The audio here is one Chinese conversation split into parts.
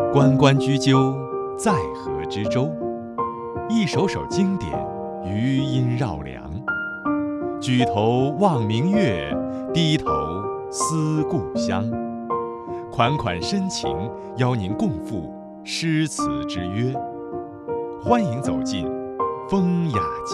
关关雎鸠，在河之洲。一首首经典，余音绕梁。举头望明月，低头思故乡。款款深情，邀您共赴诗词之约。欢迎走进风雅集。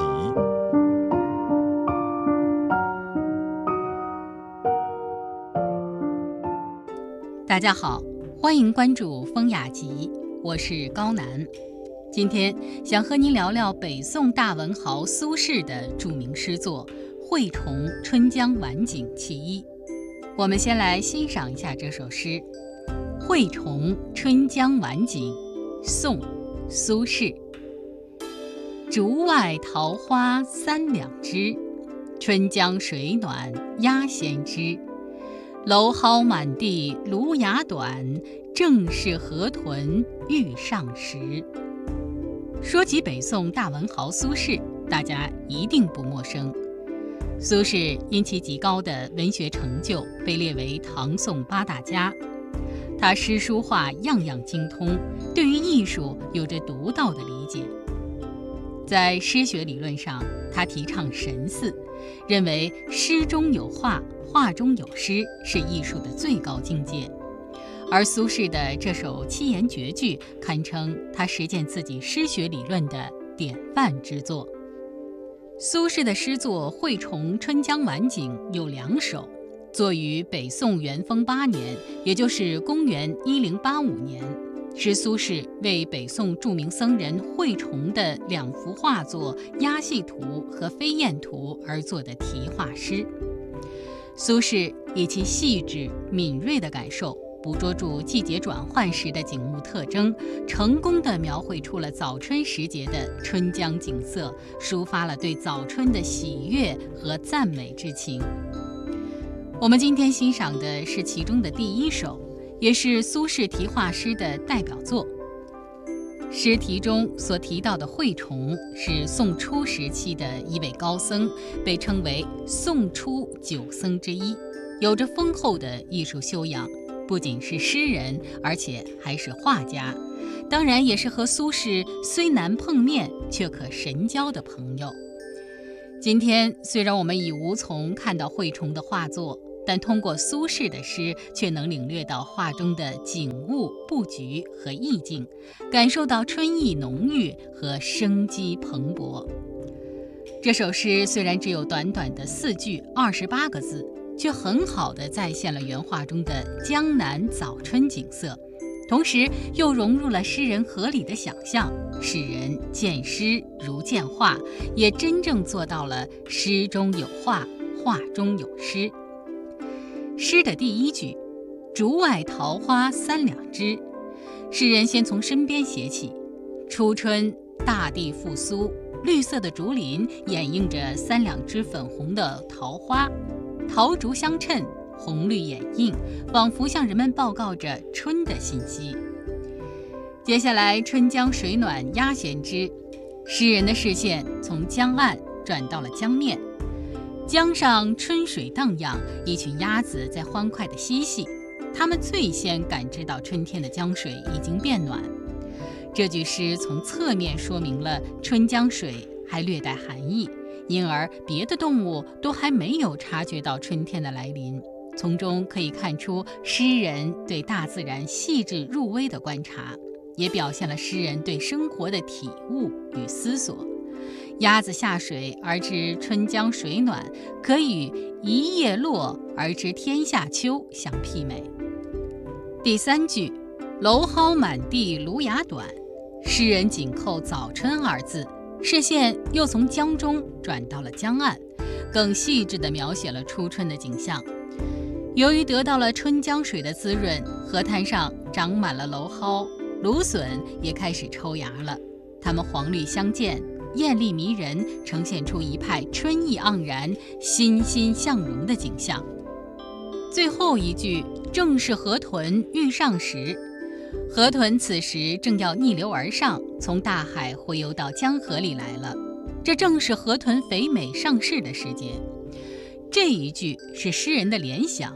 大家好，欢迎关注风雅集，我是高楠。今天想和您聊聊北宋大文豪苏轼的著名诗作《惠崇春江晚景其一》。我们先来欣赏一下这首诗《惠崇春江晚景》，宋·苏轼。竹外桃花三两枝，春江水暖鸭先知。蒌蒿满地芦芽短，正是河豚欲上时。说起北宋大文豪苏轼，大家一定不陌生。苏轼因其极高的文学成就，被列为唐宋八大家。他诗书画样样精通，对于艺术有着独到的理解。在诗学理论上，他提倡神似，认为诗中有画，画中有诗是艺术的最高境界。而苏轼的这首七言绝句，堪称他实践自己诗学理论的典范之作。苏轼的诗作《惠崇春江晚景》有两首，作于北宋元丰8年，也就是公元1085年，是苏轼为北宋著名僧人惠崇的2幅画作《鸦戏图》和《飞燕图》而作的题画诗。苏轼以其细致敏锐的感受，捕捉住季节转换时的景物特征，成功地描绘出了早春时节的春江景色，抒发了对早春的喜悦和赞美之情。我们今天欣赏的是其中的第一首，也是苏轼题画诗的代表作。诗题中所提到的惠崇是宋初时期的一位高僧，被称为宋初9僧之一，有着丰厚的艺术修养，不仅是诗人，而且还是画家，当然也是和苏轼虽难碰面却可神交的朋友。今天虽然我们已无从看到惠崇的画作，但通过苏轼的诗，却能领略到画中的景物、布局和意境，感受到春意浓郁和生机蓬勃。这首诗虽然只有短短的4句28个字，却很好地再现了原画中的江南早春景色，同时又融入了诗人合理的想象，使人见诗如见画，也真正做到了诗中有画，画中有诗。诗的第一句竹外桃花三两枝，诗人先从身边写起。初春大地复苏，绿色的竹林掩映着3两枝粉红的桃花，桃竹相衬，红绿掩映，仿佛向人们报告着春的信息。接下来春江水暖鸭先知，诗人的视线从江岸转到了江面。江上春水荡漾，一群鸭子在欢快地嬉戏，它们最先感知到春天的江水已经变暖。这句诗从侧面说明了春江水还略带寒意，因而别的动物都还没有察觉到春天的来临。从中可以看出诗人对大自然细致入微的观察，也表现了诗人对生活的体悟与思索。鸭子下水而知春江水暖，可与一叶落而知天下秋相媲美。第3句蒌蒿满地芦芽短，诗人紧扣早春2字，视线又从江中转到了江岸，更细致地描写了初春的景象。由于得到了春江水的滋润，河滩上长满了蒌蒿，芦笋也开始抽芽了，它们黄绿相间，艳丽迷人，呈现出一派春意盎然、欣欣向荣的景象。最后一句正是河豚欲上时，河豚此时正要逆流而上，从大海洄游到江河里来了，这正是河豚肥美上市的时节。这一句是诗人的联想，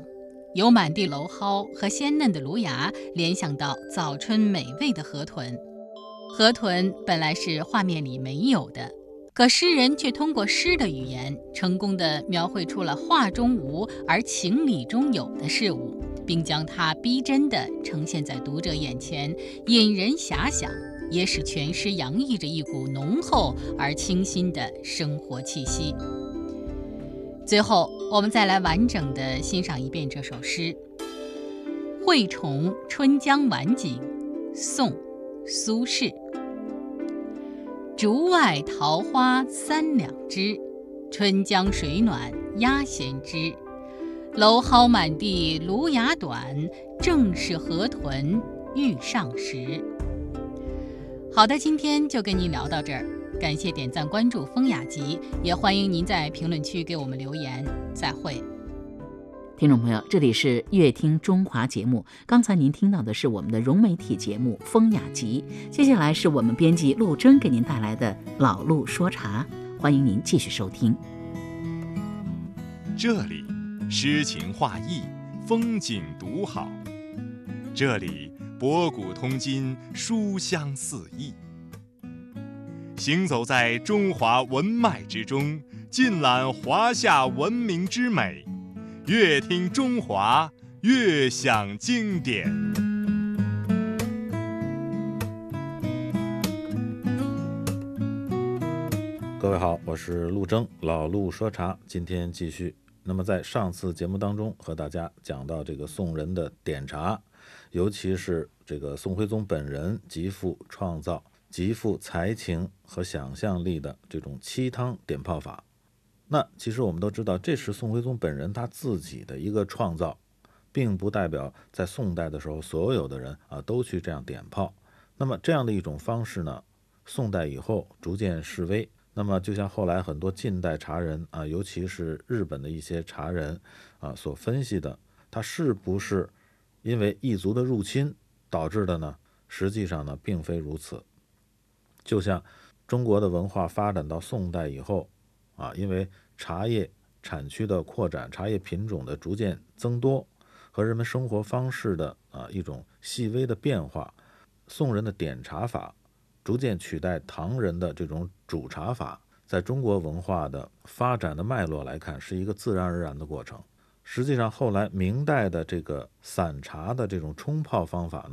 由满地蒌蒿和鲜嫩的芦芽联想到早春美味的河豚。河豚本来是画面里没有的，可诗人却通过诗的语言，成功地描绘出了画中无而情理中有的事物，并将它逼真地呈现在读者眼前，引人遐想，也使全诗洋溢着一股浓厚而清新的生活气息。最后，我们再来完整地欣赏一遍这首诗《惠崇春江晚景》，宋·苏轼。竹外桃花三两枝，春江水暖鸭先知。蒌蒿满地芦芽短，正是河豚欲上时。好的，今天就跟您聊到这儿，感谢点赞关注风雅集，也欢迎您在评论区给我们留言。再会。 听众朋友，这里是乐听中华节目，刚才您听到的是我们的融媒体节目风雅集，接下来是我们编辑陆征给您带来的老陆说茶，欢迎您继续收听。 这里诗情画意，风景独好，这里博古通今，书香四溢。行走在中华文脉之中，尽览华夏文明之美，乐听中华，乐享经典。 各位好，我是陆征，老陆说茶，今天继续。那么在上次节目当中和大家讲到这个宋人的点茶，尤其是这个宋徽宗本人极富创造、极富才情和想象力的这种沏汤点泡法。那其实我们都知道，这是宋徽宗本人他自己的一个创造，并不代表在宋代的时候所有的人都去这样点泡。那么这样的一种方式呢，宋代以后逐渐式微。那么就像后来很多近代茶人尤其是日本的一些茶人所分析的，它是不是因为异族的入侵导致的呢？实际上呢，并非如此。就像中国的文化发展到宋代以后因为茶叶产区的扩展，茶叶品种的逐渐增多，和人们生活方式的一种细微的变化，宋人的点茶法逐渐取代唐人的这种煮茶法，在中国文化的发展的脉络来看，是一个自然而然的过程。实际上后来明代的这个散茶的这种冲泡方法呢，